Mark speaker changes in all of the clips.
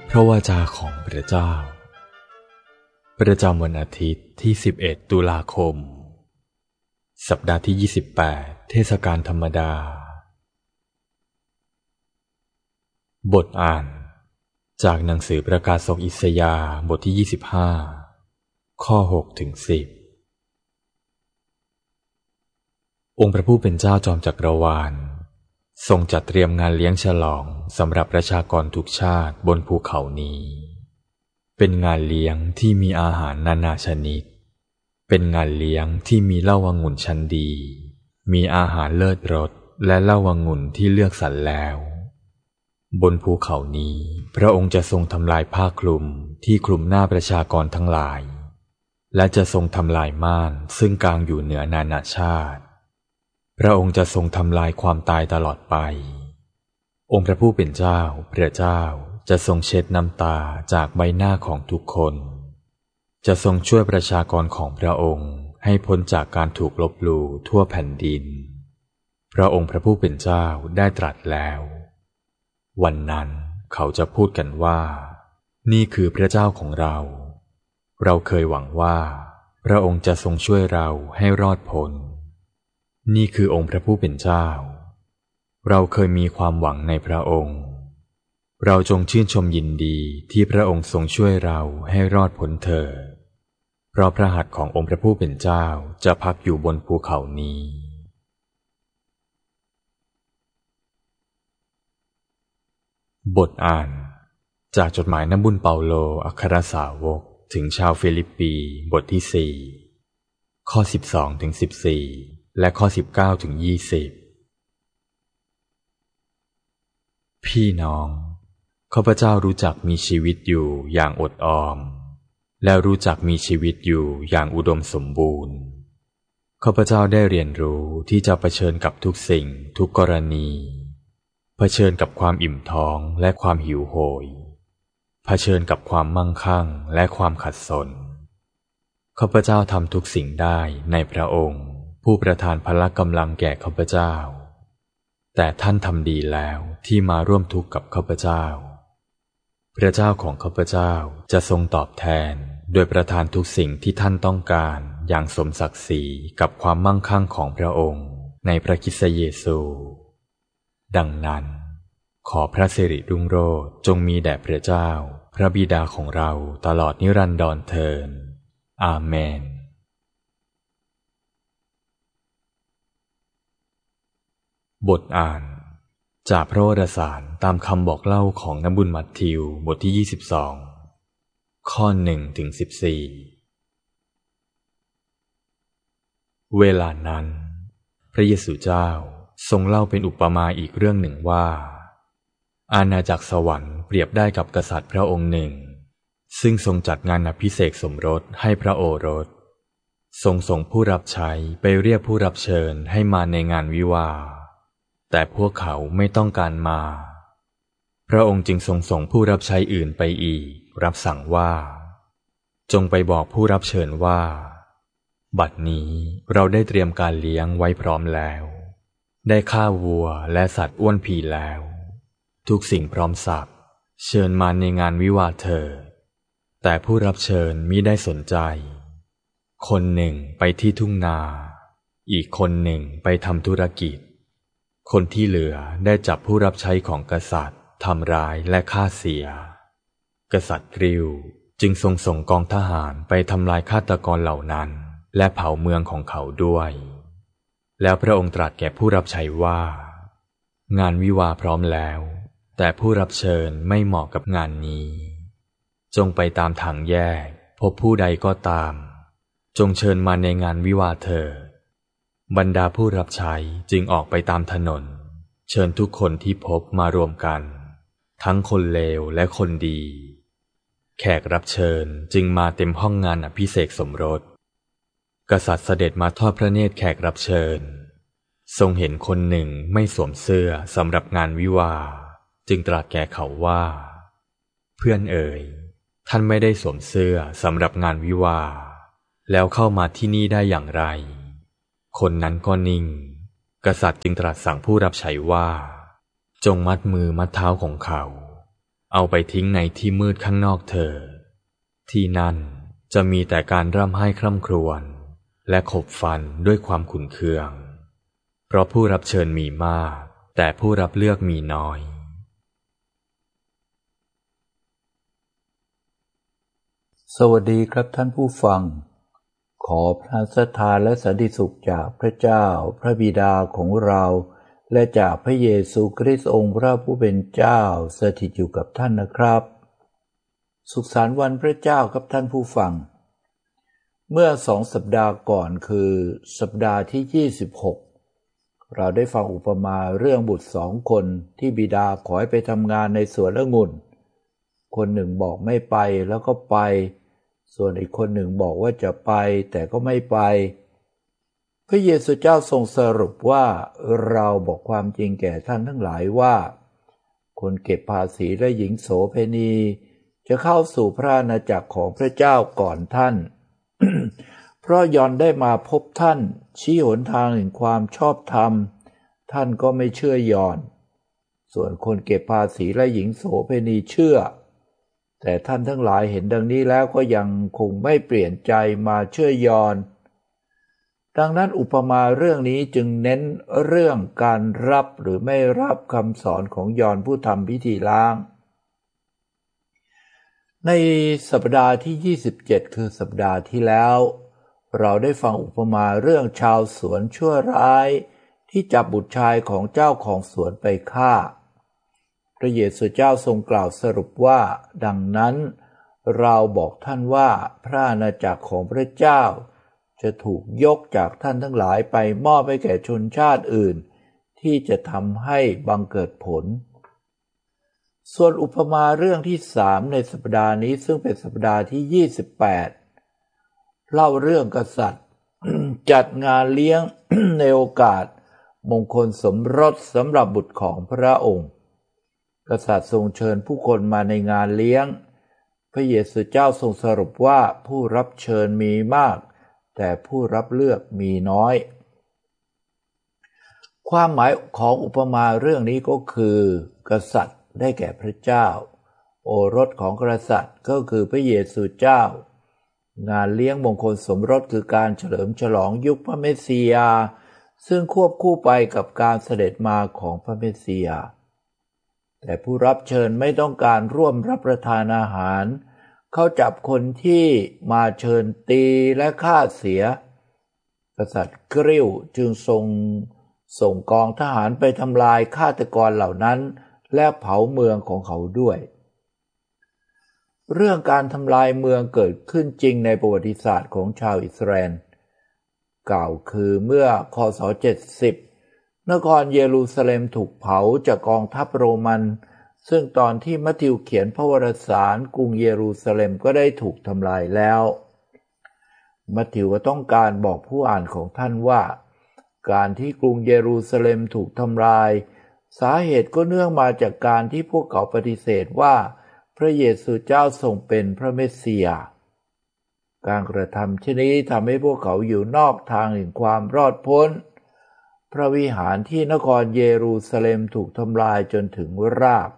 Speaker 1: พระวาจาของพระเจ้าประจำวันอาทิตย์ที่11 ตุลาคมสัปดาห์ที่28เทศกาลธรรมดาบทอ่านจากหนังสือประกาศอิสยาห์บทที่25ข้อ6ถึง10องค์พระผู้เป็นเจ้าจอมจักรวาลทรงจัดเตรียมงานเลี้ยงฉลองสำหรับประชากรทุกชาติบนภูเขานี้เป็นงานเลี้ยงที่มีอาหารนานาชนิดเป็นงานเลี้ยงที่มีเหล้าองุ่นชั้นดีมีอาหารเลิศรสและเหล้าองุ่นที่เลือกสรรแล้วบนภูเขานี้พระองค์จะทรงทำลายผ้าคลุมที่คลุมหน้าประชากรทั้งหลายและจะทรงทำลายม่านซึ่งกางอยู่เหนือนานาชาติพระองค์จะทรงทำลายความตายตลอดไปองค์พระผู้เป็นเจ้าพระเจ้าจะทรงเช็ดน้ำตาจากใบหน้าของทุกคนจะทรงช่วยประชากรของพระองค์ให้พ้นจากการถูกลบหลู่ทั่วแผ่นดินพระองค์พระผู้เป็นเจ้าได้ตรัสแล้ววันนั้นเขาจะพูดกันว่านี่คือพระเจ้าของเราเราเคยหวังว่าพระองค์จะทรงช่วยเราให้รอดพ้นนี่คือองค์พระผู้เป็นเจ้าเราเคยมีความหวังในพระองค์เราจงชื่นชมยินดีที่พระองค์ทรงช่วยเราให้รอดพ้นเถิดเพราะพระหัตถ์ขององค์พระผู้เป็นเจ้าจะพักอยู่บนภูเขานี้บทอ่านจากจดหมายน้ำบุญเปาโลอัครสาวกถึงชาวฟิลิปปีบทที่4ข้อ12ถึง14และข้อ19ถึง20พี่น้องข้าพเจ้ารู้จักมีชีวิตอยู่อย่างอดออมและรู้จักมีชีวิตอยู่อย่างอุดมสมบูรณ์ข้าพเจ้าได้เรียนรู้ที่จะเผชิญกับทุกสิ่งทุกกรณีเผชิญกับความอิ่มท้องและความหิวโหยเผชิญกับความมั่งคั่งและความขัดสนข้าพเจ้าทำทุกสิ่งได้ในพระองค์ผู้ประทานพละกำลังแก่ข้าพเจ้าแต่ท่านทำดีแล้วที่มาร่วมทุกข์กับข้าพเจ้าพระเจ้าของข้าพเจ้าจะทรงตอบแทนโดยประทานทุกสิ่งที่ท่านต้องการอย่างสมศักดิ์ศรีกับความมั่งคั่งของพระองค์ในพระคริสต์เยซูดังนั้นขอพระสิริรุ่งโรจน์จงมีแด่พระเจ้าพระบิดาของเราตลอดนิรันดรเทินอาเมนบทอ่านจากพระวรสารตามคำบอกเล่าของน้ำบุญมัทธิวบทที่22ข้อ1ถึง14เวลานั้นพระเยซูเจ้าทรงเล่าเป็นอุปมาอีกเรื่องหนึ่งว่าอาณาจักรสวรรค์เปรียบได้กับกษัตริย์พระองค์หนึ่งซึ่งทรงจัดงานอภิเษกสมรสให้พระโอรสทรงส่งผู้รับใช้ไปเรียกผู้รับเชิญให้มาในงานวิวาห์แต่พวกเขาไม่ต้องการมาพระองค์จึงทรงส่งผู้รับใช้อื่นไปอีกรับสั่งว่าจงไปบอกผู้รับเชิญว่าบัดนี้เราได้เตรียมการเลี้ยงไว้พร้อมแล้วได้ฆ่าวัวและสัตว์อ้วนผีแล้วทุกสิ่งพร้อมสับเชิญมาในงานวิวาห์เถิดแต่ผู้รับเชิญมิได้สนใจคนหนึ่งไปที่ทุ่งนาอีกคนหนึ่งไปทำธุรกิจคนที่เหลือได้จับผู้รับใช้ของกษัตริย์ทำร้ายและฆ่าเสียกษัตริย์กริวจึงทรงส่งกองทหารไปทำลายฆาตกรเหล่านั้นและเผาเมืองของเขาด้วยแล้วพระองค์ตรัสแก่ผู้รับใช้ว่างานวิวาห์พร้อมแล้วแต่ผู้รับเชิญไม่เหมาะกับงานนี้จงไปตามทางแยกพบผู้ใดก็ตามจงเชิญมาในงานวิวาห์เถิดบรรดาผู้รับใช้จึงออกไปตามถนนเชิญทุกคนที่พบมารวมกันทั้งคนเลวและคนดีแขกรับเชิญจึงมาเต็มห้องงานอภิเษกสมรสกษัตริย์เสด็จมาทอดพระเนตรแขกรับเชิญทรงเห็นคนหนึ่งไม่สวมเสื้อสำหรับงานวิวาห์จึงตรัสแก่เขาว่าเพื่อนเอ๋ยท่านไม่ได้สวมเสื้อสำหรับงานวิวาห์แล้วเข้ามาที่นี่ได้อย่างไรคนนั้นก็นิ่งกษัตริย์จึงตรัสสั่งผู้รับใช้ว่าจงมัดมือมัดเท้าของเขาเอาไปทิ้งในที่มืดข้างนอกเธอที่นั่นจะมีแต่การร่ำไห้คร่ำครวญและขบฟันด้วยความขุ่นเคืองเพราะผู้รับเชิญมีมากแต่ผู้รับเลือกมีน้อย
Speaker 2: สวัสดีครับท่านผู้ฟังขอพระศรัทธาและสันติสุขจากพระเจ้าพระบิดาของเราและจากพระเยซูคริสต์องค์พระผู้เป็นเจ้าสถิตอยู่กับท่านนะครับสุขสันต์วันพระเจ้าครับท่านผู้ฟังเมื่อ2 สัปดาห์ก่อนคือสัปดาห์ที่26เราได้ฟังอุปมาเรื่องบุตร2 คนที่บิดาขอให้ไปทำงานในสวนองุ่นคนหนึ่งบอกไม่ไปแล้วก็ไปส่วนอีกคนหนึ่งบอกว่าจะไปแต่ก็ไม่ไปพระเยซูเจ้าทรงสรุปว่าเราบอกความจริงแก่ท่านทั้งหลายว่าคนเก็บภาษีและหญิงโสเภณีจะเข้าสู่พระอาณาจักรของพระเจ้าก่อนท่าน เพราะยอนได้มาพบท่านชี้หนทางแห่งความชอบธรรมท่านก็ไม่เชื่อยอนส่วนคนเก็บภาษีและหญิงโสเภณีเชื่อแต่ท่านทั้งหลายเห็นดังนี้แล้วก็ยังคงไม่เปลี่ยนใจมาเชื่อยอนดังนั้นอุปมาเรื่องนี้จึงเน้นเรื่องการรับหรือไม่รับคำสอนของยอนผู้ทำพิธีล้างในสัปดาห์ที่27คือสัปดาห์ที่แล้วเราได้ฟังอุปมาเรื่องชาวสวนชั่วร้ายที่จับบุตรชายของเจ้าของสวนไปฆ่าพระเยซูเจ้าทรงกล่าวสรุปว่าดังนั้นเราบอกท่านว่าพระอาณาจักรของพระเจ้าจะถูกยกจากท่านทั้งหลายไปมอบให้แก่ชนชาติอื่นที่จะทำให้บังเกิดผลส่วนอุปมาเรื่องที่3ในสัปดาห์นี้ซึ่งเป็นสัปดาห์ที่28เล่าเรื่องกษัตริย์ จัดงานเลี้ยง ในโอกาสมงคลสมรสสำหรับบุตรของพระองค์กษัตริย์ทรงเชิญผู้คนมาในงานเลี้ยงพระเยซูเจ้าทรงสรุปว่าผู้รับเชิญมีมากแต่ผู้รับเลือกมีน้อยความหมายของอุปมาเรื่องนี้ก็คือกษัตริย์ได้แก่พระเจ้าโอรสของกษัตริย์ก็คือพระเยซูเจ้างานเลี้ยงมงคลสมรสคือการเฉลิมฉลองยุคพระเมสสิยาซึ่งควบคู่ไปกับการเสด็จมาของพระเมสสิยาแต่ผู้รับเชิญไม่ต้องการร่วมรับประทานอาหารเขาจับคนที่มาเชิญตีและฆ่าเสียกษัตริย์กริ้วจึงส่งกองทหารไปทำลายฆาตกรเหล่านั้นและเผาเมืองของเขาด้วยเรื่องการทำลายเมืองเกิดขึ้นจริงในประวัติศาสตร์ของชาวอิสราเอลกล่าวคือเมื่อคศ70นครเยรูซาเล็มถูกเผาจากกองทัพโรมันซึ่งตอนที่มัทธิวเขียนพระวารสารกรุงเยรูซาเล็มก็ได้ถูกทำลายแล้วมัทธิวก็ต้องการบอกผู้อ่านของท่านว่าการที่กรุงเยรูซาเล็มถูกทำลายสาเหตุก็เนื่องมาจากการที่พวกเขาปฏิเสธว่าพระเยซูเจ้าทรงเป็นพระเมสสิยาการกระทำเช่นนี้ทำให้พวกเขาอยู่นอกทางแห่งความรอดพ้นพระวิหารที่นครเยรูซาเล็มถูกทำลายจนถึงราก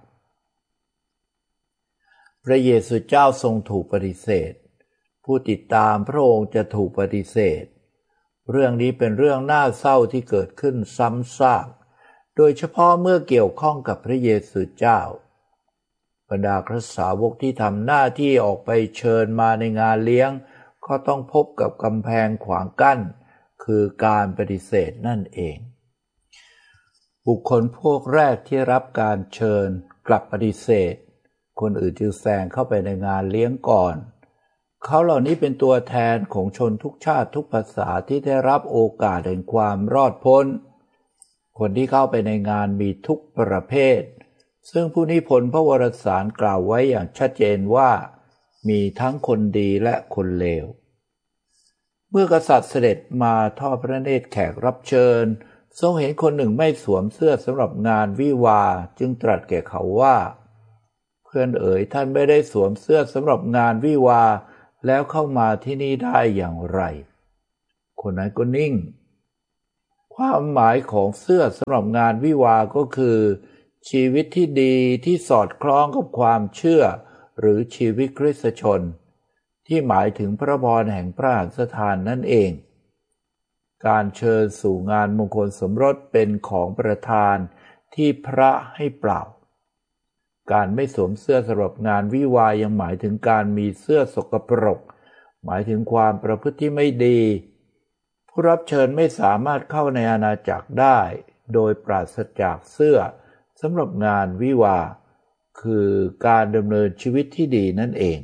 Speaker 2: พระเยซูเจ้าทรงถูกปฏิเสธผู้ติดตามพระองค์จะถูกปฏิเสธเรื่องนี้เป็นเรื่องน่าเศร้าที่เกิดขึ้นซ้ำซากโดยเฉพาะเมื่อเกี่ยวข้องกับพระเยซูเจ้าบรรดาพระสาวกที่ทำหน้าที่ออกไปเชิญมาในงานเลี้ยงก็ต้องพบกับกำแพงขวางกั้นคือการปฏิเสธนั่นเองบุคคลพวกแรกที่รับการเชิญกลับปฏิเสธคนอื่นจึงแซงเข้าไปในงานเลี้ยงก่อนเขาเหล่านี้เป็นตัวแทนของชนทุกชาติทุกภาษาที่ได้รับโอกาสแห่งความรอดพ้นคนที่เข้าไปในงานมีทุกประเภทซึ่งผู้นิพนธ์พระวรสารกล่าวไว้อย่างชัดเจนว่ามีทั้งคนดีและคนเลวเมื่อกษัตริย์เสด็จมาทอดพระเนตรแขกรับเชิญทรงเห็นคนหนึ่งไม่สวมเสื้อสำหรับงานวิวาห์จึงตรัสแก่เขาว่าเพื่อนเอ๋ยท่านไม่ได้สวมเสื้อสำหรับงานวิวาห์แล้วเข้ามาที่นี่ได้อย่างไรคนนั้นก็นิ่งความหมายของเสื้อสำหรับงานวิวาห์ก็คือชีวิตที่ดีที่สอดคล้องกับความเชื่อหรือชีวิตคริสตชนที่หมายถึงพระพรแห่งพระหัตถทานนั่นเองการเชิญสู่งานมงคลสมรสเป็นของประธานที่พระให้เปล่าการไม่สวมเสื้อสำหรับงานวิวาห์ยังหมายถึงการมีเสื้อสกปรกหมายถึงความประพฤติที่ไม่ดีผู้รับเชิญไม่สามารถเข้าในอาณาจักรได้โดยปราศจากเสื้อสำหรับงานวิวาห์คือการดำเนินชีวิตที่ดีนั่นเอง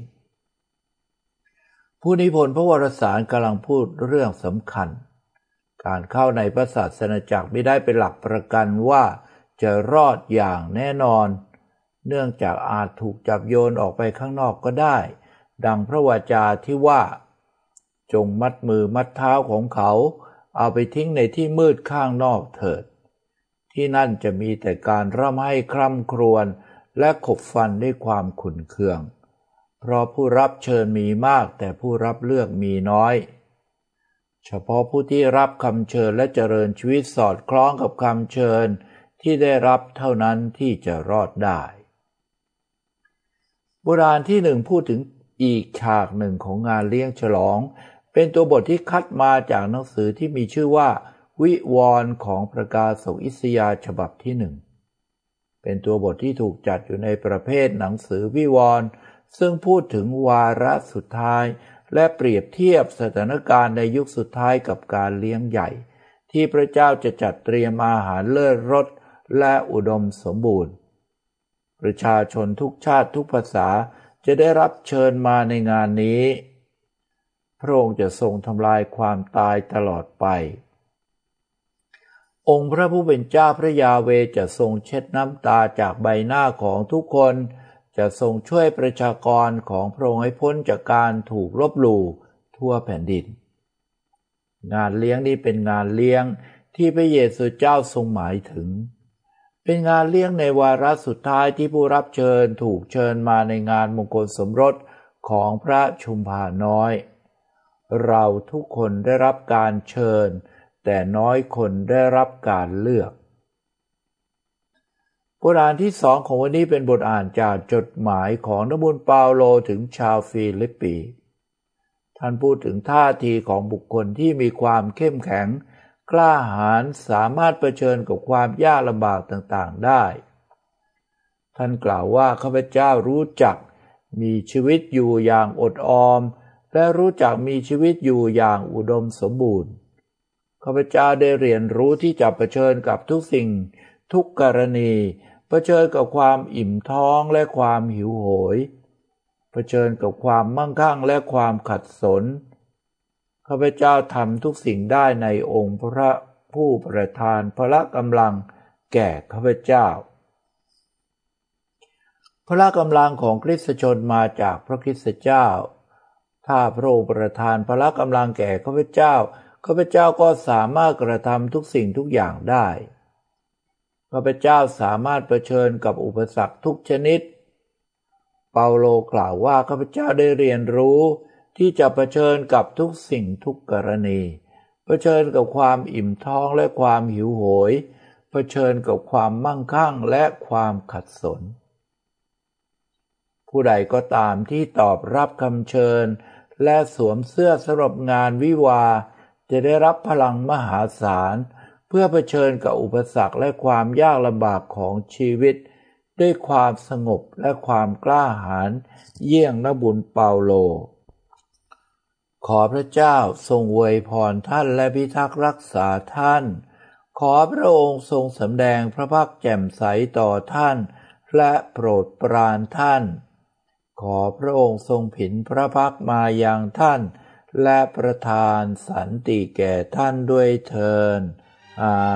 Speaker 2: ผู้นิพนธ์พระวรสารกำลังพูดเรื่องสำคัญการเข้าในพระศาสนาจักรไม่ได้เป็นหลักประกันว่าจะรอดอย่างแน่นอนเนื่องจากอาจถูกจับโยนออกไปข้างนอกก็ได้ดังพระวจาที่ว่าจงมัดมือมัดเท้าของเขาเอาไปทิ้งในที่มืดข้างนอกเถิดที่นั่นจะมีแต่การร่ำไห้คร่ำครวญและขบฟันด้วยความขุ่นเคืองเพราะผู้รับเชิญมีมากแต่ผู้รับเลือกมีน้อยเฉพาะผู้ที่รับคำเชิญและเจริญชีวิตสอดคล้องกับคำเชิญที่ได้รับเท่านั้นที่จะรอดได้โบราณที่หนึ่งพูดถึงอีกฉากหนึ่งของงานเลี้ยงฉลองเป็นตัวบทที่คัดมาจากหนังสือที่มีชื่อว่าวิวรณ์ของประกาศกอิสยาห์ฉบับที่หนึ่งเป็นตัวบทที่ถูกจัดอยู่ในประเภทหนังสือวิวรณ์ซึ่งพูดถึงวาระสุดท้ายและเปรียบเทียบสถานการณ์ในยุคสุดท้ายกับการเลี้ยงใหญ่ที่พระเจ้าจะจัดเตรียมอาหารเลิศรสและอุดมสมบูรณ์ประชาชนทุกชาติทุกภาษาจะได้รับเชิญมาในงานนี้พระองค์จะทรงทำลายความตายตลอดไปองค์พระผู้เป็นเจ้าพระยาเวห์จะทรงเช็ดน้ำตาจากใบหน้าของทุกคนจะทรงช่วยประชากรของพระองค์ให้พ้นจากการถูกลบหลู่ทั่วแผ่นดินงานเลี้ยงนี้เป็นงานเลี้ยงที่พระเยซูเจ้าทรงหมายถึงเป็นงานเลี้ยงในวาระสุดท้ายที่ผู้รับเชิญถูกเชิญมาในงานมงคลสมรสของพระชุมพาน้อยเราทุกคนได้รับการเชิญแต่น้อยคนได้รับการเลือกบทอ่านที่สองของวันนี้เป็นบทอ่านจากจดหมายของนบุญเปาโลถึงชาวฟิลิปปีท่านพูดถึงท่าทีของบุคคลที่มีความเข้มแข็งกล้าหาญสามารถเผชิญกับความยากลำบากต่างๆได้ท่านกล่าวว่าข้าพเจ้ารู้จักมีชีวิตอยู่อย่างอดออมและรู้จักมีชีวิตอยู่อย่างอุดมสมบูรณ์ข้าพเจ้าได้เรียนรู้ที่จะเผชิญกับทุกสิ่งทุกกรณีเผชิญกับความอิ่มท้องและความหิวโหยเผชิญกับความมั่งคั่งและความขัดสนข้าพเจ้าทำทุกสิ่งได้ในองค์พระผู้ประทานพละกำลังแก่ข้าพเจ้าพละกำลังของคริสตชนมาจากพระคริสตเจ้าถ้าพระองค์ประทานพละกำลังแก่ข้าพเจ้าข้าพเจ้าก็สามารถกระทำทุกสิ่งทุกอย่างได้ข้าพเจ้าสามารถเผชิญกับอุปสรรคทุกชนิดเปาโลกล่าวว่าข้าพเจ้าได้เรียนรู้ที่จะเผชิญกับทุกสิ่งทุกกรณีเผชิญกับความอิ่มท้องและความหิวโหยเผชิญกับความมั่งคั่งและความขัดสนผู้ใดก็ตามที่ตอบรับคำเชิญและสวมเสื้อสำหรับงานวิวาห์จะได้รับพลังมหาศาลเพื่อเผชิญกับอุปสรรคและความยากลำบากของชีวิตด้วยความสงบและความกล้าหาญเยี่ยงนบุญเปาโลขอพระเจ้าทรงอวยพรท่านและพิทักษ์รักษาท่านขอพระองค์ทรงสำแดงพระพักแจ่มใสต่อท่านและโปรดปรานท่านขอพระองค์ทรงผินพระพักมายังท่านและประทานสันติแก่ท่านด้วยเถิดอา